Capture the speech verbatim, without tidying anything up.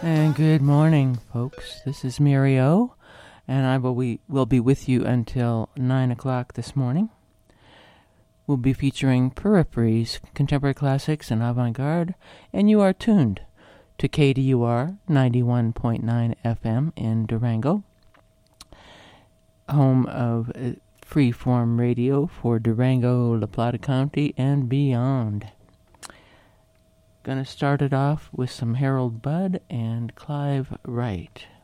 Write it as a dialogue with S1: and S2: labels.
S1: And good morning, folks. This is Mary O, and I will, we, will be with you until nine o'clock this morning. We'll be featuring Peripheries, Contemporary Classics, and Avant-Garde, and you are tuned to K D U R ninety-one point nine F M in Durango, home of uh, freeform radio for Durango, La Plata County, and beyond. Gonna start it off with some Harold Budd and Clive Wright.